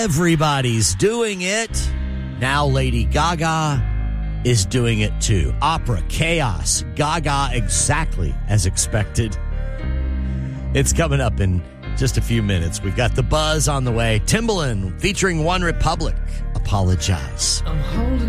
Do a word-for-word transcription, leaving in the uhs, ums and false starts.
Everybody's doing it. Now Lady Gaga is doing it too. Opera, chaos, Gaga exactly as expected. It's coming up in just a few minutes. We've got The Buzz on the way. Timbaland featuring One Republic. Apologize. I'm holding